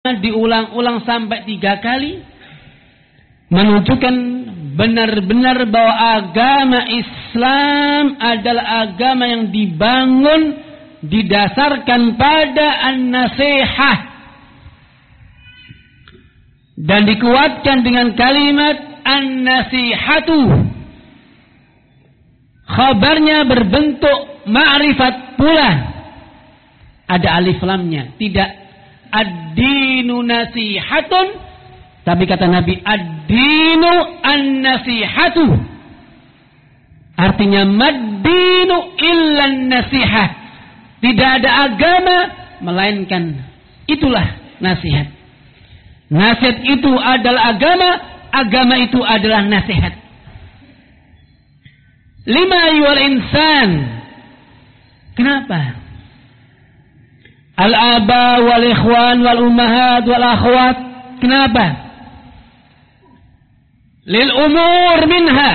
diulang-ulang sampai 3 kali, menunjukkan benar-benar bahwa agama Islam adalah agama yang dibangun didasarkan pada an-nasihah dan dikuatkan dengan kalimat an-nasihatu. Khabarnya berbentuk ma'rifat pula, ada alif lamnya, tidak ad-dinu nasihatun, tapi kata Nabi ad-dinu an-nasihatu. Artinya mad-dinu illan nasihah. Tidak ada agama melainkan itulah nasihat. Nasihat itu adalah agama, agama itu adalah nasihat. Lima ayyuhal insan. Kenapa? Al-aba wal ikhwan wal ummahat wal akhwat. Kenapa? Lil umur minha.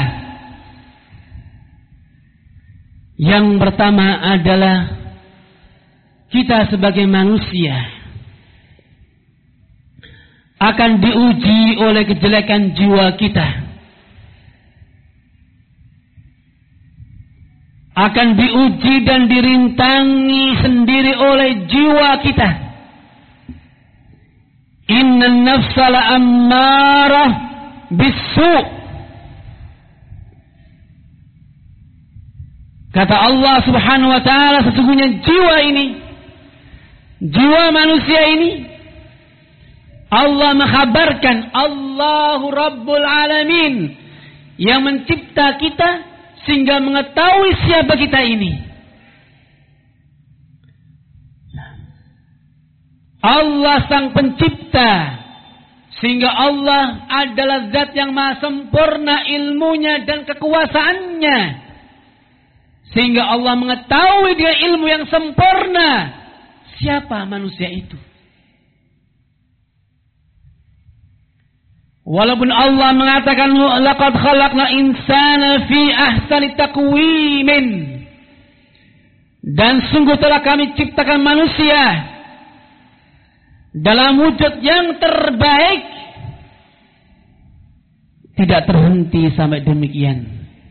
Yang pertama adalah kita sebagai manusia akan diuji oleh kejelekan jiwa kita, akan diuji dan dirintangi sendiri oleh jiwa kita. Innan nafsa la'ammarah bis-su'. Kata Allah Subhanahu wa ta'ala, sesungguhnya jiwa ini, jiwa manusia ini, Allah mengkhabarkan, Allahu Rabbul Alamin, yang mencipta kita sehingga mengetahui siapa kita ini. Allah sang pencipta, sehingga Allah adalah zat yang maha sempurna ilmunya dan kekuasaannya, sehingga Allah mengetahui dia ilmu yang sempurna siapa manusia itu. Walaupun Allah mengatakan laqad khalaqna insana fi ahsani taqwimin, dan sungguh telah kami ciptakan manusia dalam wujud yang terbaik, tidak terhenti sampai demikian.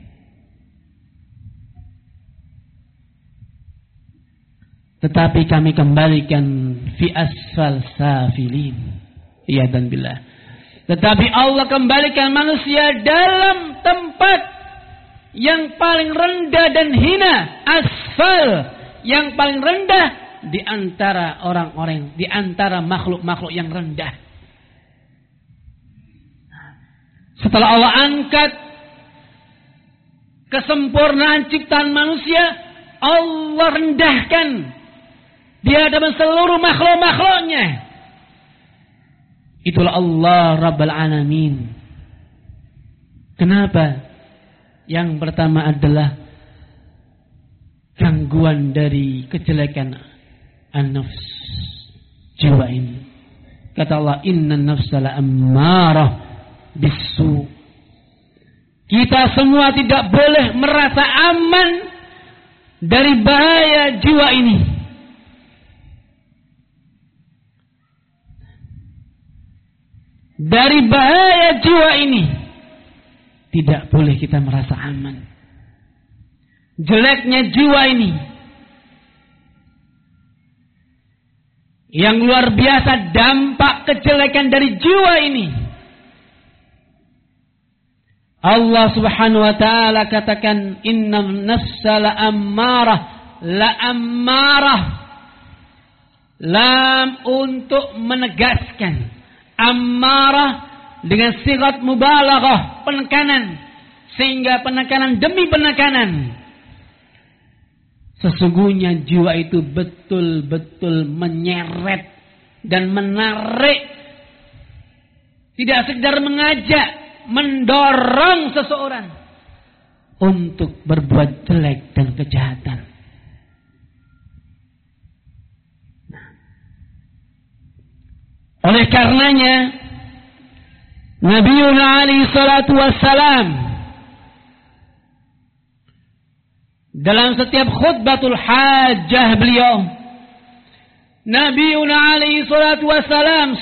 Tetapi kami kembalikan fi asfal safilin. Iya dan billah. Tetapi Allah kembalikan manusia dalam tempat yang paling rendah dan hina, asfal, yang paling rendah di antara orang-orang, di antara makhluk-makhluk yang rendah. Setelah Allah angkat kesempurnaan ciptaan manusia, Allah rendahkan di hadapan seluruh makhluk-makhluknya. Itulah Allah Rabbul Alamin. Kenapa? Yang pertama adalah gangguan dari kejelekan an-nafs, jiwa ini. Kata Allah, innan nafsa la'ammarah bis-su'. Kita semua tidak boleh merasa aman dari bahaya jiwa ini. Dari bahaya jiwa ini tidak boleh kita merasa aman. Jeleknya jiwa ini yang luar biasa, dampak kejelekan dari jiwa ini. Allah Subhanahu wa ta'ala katakan, inna nafsa la'ammarah. La'ammarah, lam untuk menegaskan, ammarah dengan sigat mubalaghah, penekanan, sehingga penekanan demi penekanan. Sesungguhnya jiwa itu betul-betul menyeret dan menarik, tidak sekedar mengajak, mendorong seseorang untuk berbuat jelek dan kejahatan. Oleh karenanya Nabiuna alaihi salatu wassalam dalam setiap khutbatul hajjah beliau, Nabiuna alaihi salatu wassalam